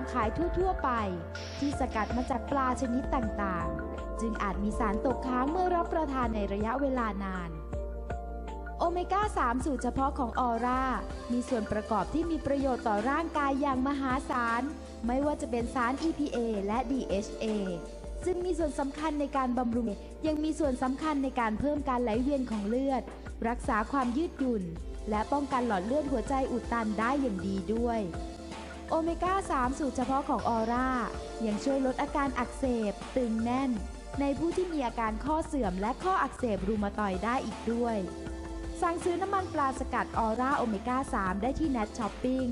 างขายทั่วๆไปที่สกัดมาจากปลาชนิดต่างๆจึงอาจมีสารตกค้างเมื่อรับประทานในระยะเวลานานโอเมก้า 3 สูตรเฉพาะของออร่ามีส่วนประกอบที่มีประโยชน์ต่อร่างกายอย่างมหาศาลไม่ว่าจะเป็นสาร EPA และ DHA ซึ่งมีส่วนสำคัญในการบำรุงยังมีส่วนสำคัญในการเพิ่มการไหลเวียนของเลือดรักษาความยืดหยุ่นและป้องกันหลอดเลือดหัวใจอุดตันได้อย่างดีด้วยโอเมก้า 3 สูตรเฉพาะของออร่ายังช่วยลดอาการอักเสบตึงแน่นในผู้ที่มีอาการข้อเสื่อมและข้ออักเสบรูมาตอยด์ได้อีกด้วยสั่งซื้อน้ำมันปลาสกัดออร่าโอเมก้า 3 ได้ที่ Net Shopping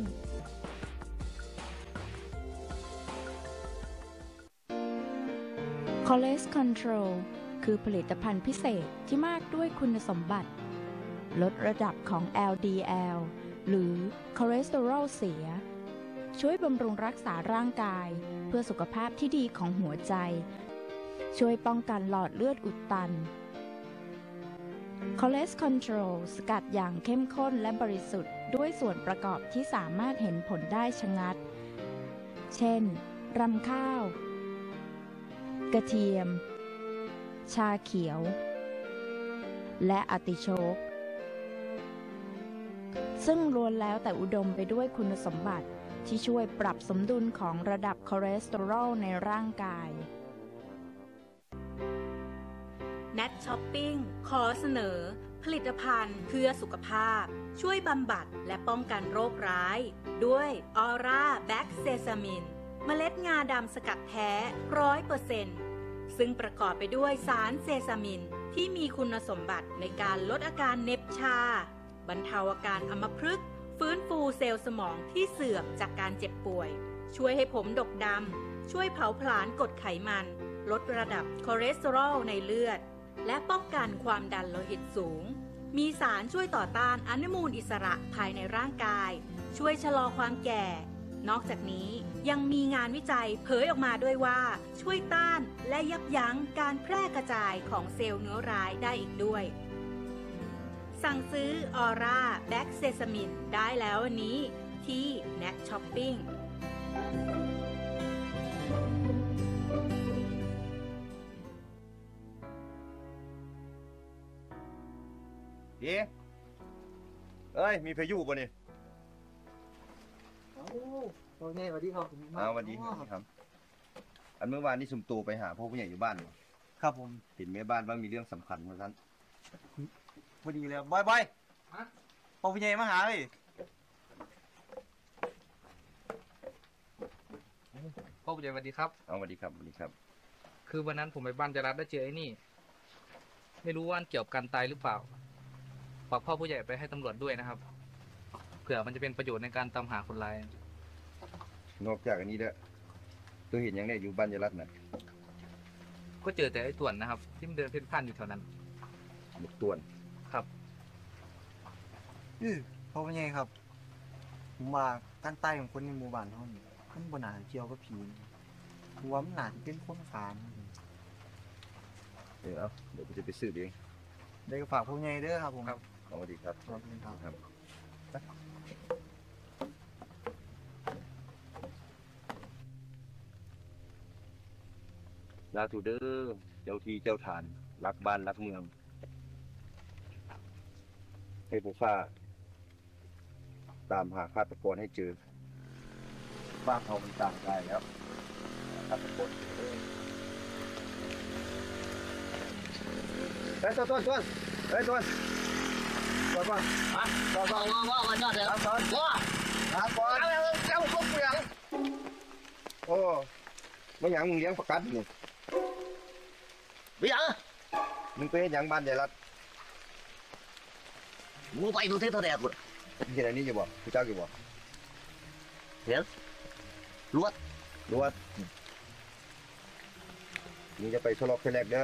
Cholesterol Control คือผลิตภัณฑ์พิเศษที่มากด้วยคุณสมบัติลดระดับของ LDL หรือคอเลสเตอรอลเสียช่วยบำรุงรักษาร่างกายเพื่อสุขภาพที่ดีของหัวใจช่วยป้องกันหลอดเลือดอุดตัน Cholesterol Control สกัดอย่างเข้มข้นและบริสุทธิ์ด้วยส่วนประกอบที่สามารถเห็นผลได้ชะงัดเช่นรำข้าวกระเทียมชาเขียวและอาร์ติโชกซึ่งล้วนแล้วแต่อุดมไปด้วยคุณสมบัติที่ช่วยปรับสมดุลของระดับคอเลสเตอรอลในร่างกาย Net Shopping ขอเสนอผลิตภัณฑ์เพื่อสุขภาพช่วยบำบัดและป้องกันโรคร้ายด้วยออร่าแบ็กเซซามินเมล็ดงาดำสกัดแท้ 100% ซึ่งประกอบไปด้วยสารเซซามินที่มีคุณสมบัติในการลดอาการเหน็บชาบรรเทาอาการอัมพฤกษ์ฟื้นฟูเซลล์สมองที่เสื่อมจากการเจ็บป่วยช่วยให้ผมดกดำช่วยเผาผลาญกรดไขมันลดระดับคอเลสเตอรอลในเลือดและป้องกันความดันโลหิตสูงมีสารช่วยต่อต้านอนุมูลอิสระภายในร่างกายช่วยชะลอความแก่นอกจากนี้ยังมีงานวิจัยเผยออกมาด้วยว่าช่วยต้านและยับยั้งการแพร่กระจายของเซลล์เนื้อร้ายได้อีกด้วยสั่งซื้อออร่าแบ็กเซซามินได้แล้ววันนี้ที่ Net Shopping เอ๊ะเอ้ยมีพายุป่ะนี่โอ้โหแม่สวัสดีครับผมสวัสดีครับอันเมื่อวานนี้สุ่มตูไปหาพ่อผู้ใหญ่อยู่บ้านบ่ครับผมเห็นแม่บ้านว่ามีเรื่องสำคัญมาท่านพอดีเลยบอยพ่อผู้ใหญ่มาหาเลยพ่อผู้ใหญ่สวัสดีครับเอาสวัสดีครับสวัสดีครับคือวันนั้นผมไปบ้านจรัสได้เจอไอ้นี่ ไม่รู้ว่าเกี่ยวกับการตายหรือเปล่าฝากพ่อผู้ใหญ่ไปให้ตำรวจด้วยนะครับเผื่อมันจะเป็นประโยชน์ในการตามหาคนร้ายนอกจากอันนี้เด้อตัวเห็นยังไงอยู่บ้านยรัตน์น่ะก็เจอแต่ไอ้ต่วนนะครับ ที่มันเดินเพ่นพ่านอยู่แถวนั้นบุกต่วนครับพ่อผู้ใหญ่ครับผมว่าการตายของคนในหมู่บ้านเขานี่มันบ่น่าเกี่ยวกับผีผมว่ามันน่าจะเป็นคนฝานเดี๋ยวกูจะไปซื้อเองได้ก็ฝากพ่อผู้ใหญ่เด้อครับผมครับสวัสดีครับครับครับลาถูเด้อเจ้าที่เจ้าฐานรักบ้านรักเมืองให้พวกข้าตามหาฆาตกรให้เจอบ้านเขามันต่างได้แล้วฆาตกรเฮ้ยต้นเฮ้ยต้นก่อนฮะก่อนว่าเดี๋ยวก่อนเอาพวกเปลืองโอ้ไม่หยังมึงเลี้ยงประกันนี่ bây giờ มึงไปเฮ็ดหยังบ้านใหญ่รัฐ mua bay tôi thấy tao đẹp rồi มึงเห็นอันนี้อยู่บ่กูเจ้าอยู่บ่ thiệt luôn รู้ว่ามึงจะไปสลบแรกเด้อ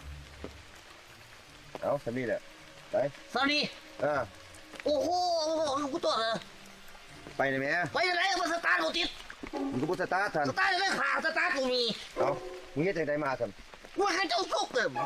เอาสามีแหละไป sao đi โอ้ ô có tuần à ไปเลยแม่ bây giờ đấy mà start một tiết มึงก็บ่สตาร์ททัน start đấy khả start của mì เอามึงเฮ็ดจังไดมาซั่น mua hai châu súp rồi